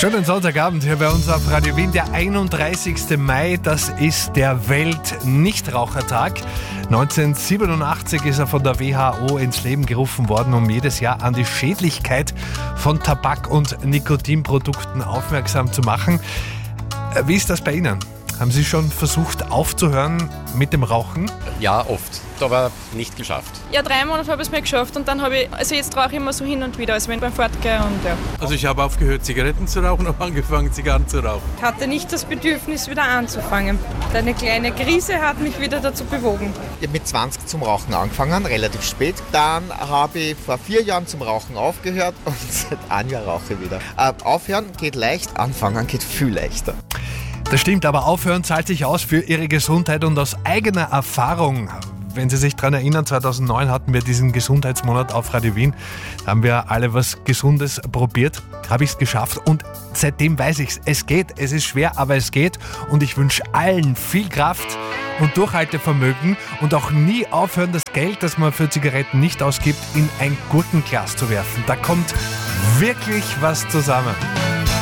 Schönen Sonntagabend hier bei uns auf Radio Wien, der 31. Mai, das ist der Welt-Nichtrauchertag. 1987 ist er von der WHO ins Leben gerufen worden, um jedes Jahr an die Schädlichkeit von Tabak- und Nikotinprodukten aufmerksam zu machen. Wie ist das bei Ihnen? Haben Sie schon versucht aufzuhören mit dem Rauchen? Ja, oft, aber nicht geschafft. Ja, 3 Monate habe ich es mal geschafft und dann habe ich, jetzt rauche ich immer so hin und wieder, also wenn ich beim Fortgehen und ja. Also ich habe aufgehört Zigaretten zu rauchen und angefangen Zigarren zu rauchen. Ich hatte nicht das Bedürfnis wieder anzufangen. Eine kleine Krise hat mich wieder dazu bewogen. Ich habe mit 20 zum Rauchen angefangen, relativ spät. Dann habe ich vor 4 Jahren zum Rauchen aufgehört und seit einem Jahr rauche ich wieder. Aufhören geht leicht, anfangen geht viel leichter. Das stimmt, aber aufhören zahlt sich aus für Ihre Gesundheit und aus eigener Erfahrung. Wenn Sie sich daran erinnern, 2009 hatten wir diesen Gesundheitsmonat auf Radio Wien. Da haben wir alle was Gesundes probiert, habe ich es geschafft und seitdem weiß ich es geht. Es ist schwer, aber es geht und ich wünsche allen viel Kraft und Durchhaltevermögen und auch nie aufhören, das Geld, das man für Zigaretten nicht ausgibt, in ein Gurkenglas zu werfen. Da kommt wirklich was zusammen.